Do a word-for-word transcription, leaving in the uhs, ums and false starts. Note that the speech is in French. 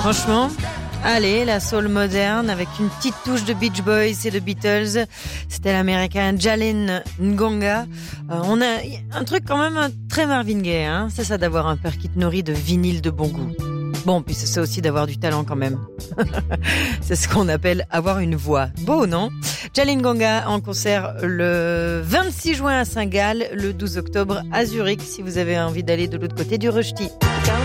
Franchement, allez, la soul moderne avec une petite touche de Beach Boys et de Beatles. C'était l'américain Jalen Ngonga. Euh, on a un truc quand même très Marvin Gaye, hein. C'est ça d'avoir un père qui te nourrit de vinyle de bon goût. Bon, puis c'est ça aussi d'avoir du talent quand même. C'est ce qu'on appelle avoir une voix. Beau, non? Jalen Ngonga en concert le vingt-six juin à Saint-Gall, le douze octobre à Zurich, si vous avez envie d'aller de l'autre côté du Rösti.